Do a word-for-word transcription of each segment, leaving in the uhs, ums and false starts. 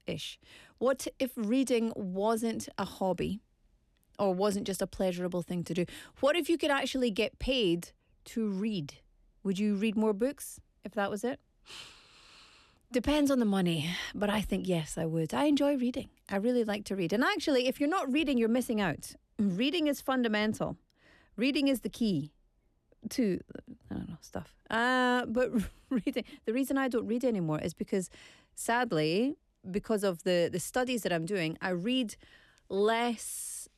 ish. What if reading wasn't a hobby or wasn't just a pleasurable thing to do? What if you could actually get paid to read? Would you read more books if that was it? Depends on the money, but I think yes, I would. I enjoy reading. I really like to read. And actually, if you're not reading, you're missing out. Reading is fundamental. Reading is the key to, I don't know, stuff. Uh, but reading, the reason I don't read anymore is because, sadly, because of the, the studies that I'm doing, I read less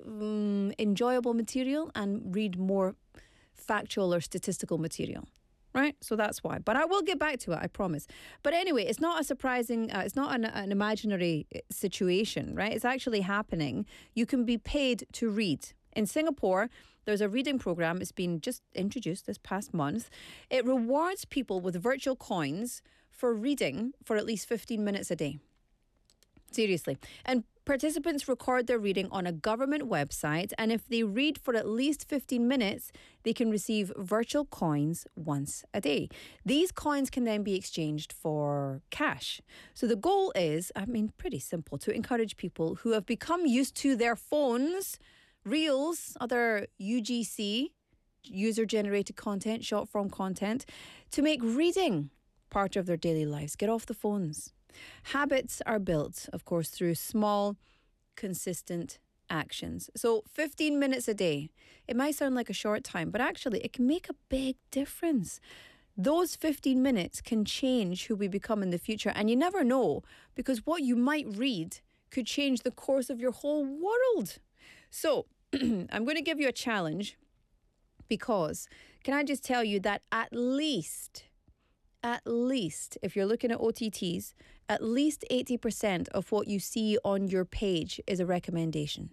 um, enjoyable material and read more factual or statistical material. Right? So that's why. But I will get back to it, I promise. But anyway, it's not a surprising, uh, it's not an, an imaginary situation, right? It's actually happening. You can be paid to read. In Singapore, there's a reading program. It's been just introduced this past month. It rewards people with virtual coins for reading for at least fifteen minutes a day. Seriously. And participants record their reading on a government website, and if they read for at least fifteen minutes, they can receive virtual coins once a day. These coins can then be exchanged for cash. So the goal is, I mean, pretty simple, to encourage people who have become used to their phones, Reels, other U G C, user-generated content, short-form content, to make reading part of their daily lives. Get off the phones. Habits are built, of course, through small, consistent actions. So fifteen minutes a day. It might sound like a short time, but actually it can make a big difference. Those fifteen minutes can change who we become in the future. And you never know, because what you might read could change the course of your whole world. So I'm going to give you a challenge, because can I just tell you that at least... At least, if you're looking at O T Ts, at least eighty percent of what you see on your page is a recommendation.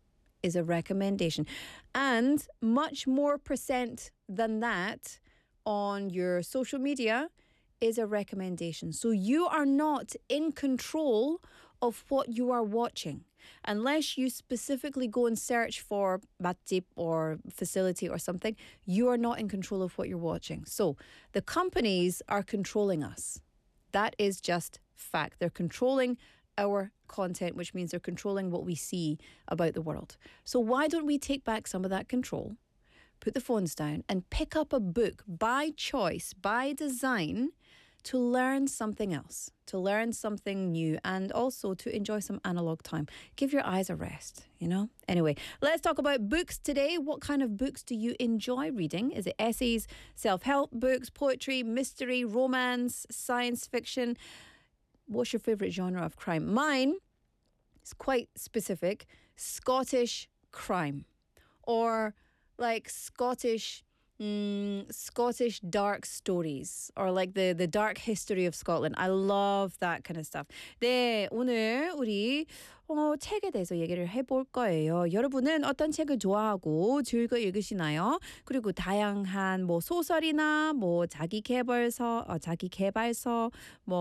Is a recommendation. And much more percent than that on your social media is a recommendation. So you are not in control of what you are watching. Unless you specifically go and search for 맛집 or facility or something, you are not in control of what you're watching. So the companies are controlling us. That is just fact. They're controlling our content, which means they're controlling what we see about the world. So why don't we take back some of that control, put the phones down, and pick up a book by choice, by design, to learn something else, to learn something new, and also to enjoy some analog time. Give your eyes a rest, you know? Anyway, let's talk about books today. What kind of books do you enjoy reading? Is it essays, self-help books, poetry, mystery, romance, science fiction? What's your favourite genre of crime? Mine is quite specific. Scottish crime. Or like Scottish... Mm, Scottish dark stories, or like the, the dark history of Scotland. I love that kind of stuff. 네, 오늘 우리 어, 책에 대해서 얘기를 해볼 거예요. 여러분은 어떤 책을 좋아하고 즐겨 읽으시나요? 그리고 다양한 뭐 소설이나 뭐 자기 개발서, 어, 자기 개발서,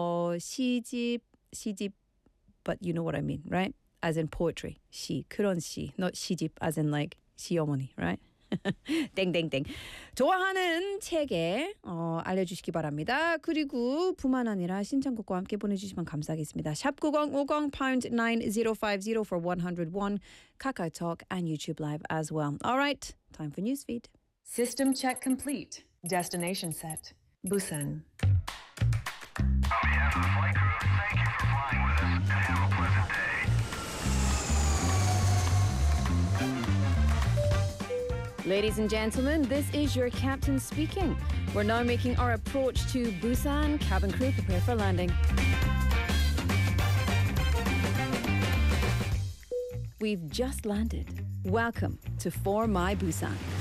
뭐 시집, 시집, but you know what I mean, right? As in poetry, 시, 그런 시, not 시집, as in like 시어머니, right? 땡땡땡. 좋아하는 책에 어, 알려주시기 바랍니다. 그리고 뿐만 아니라 신청곡과 함께 보내주시면 감사하겠습니다. 샵 구공오공 pound nine zero five zero for one oh one, KakaoTalk and YouTube Live as well. All right, time for Newsfeed. System check complete. Destination set. Busan. On behalf of the flight crew, thank you for flying with us and have a pleasant day. Ladies and gentlemen, this is your captain speaking. We're now making our approach to Busan. Cabin crew, prepare for landing. We've just landed. Welcome to For My Busan.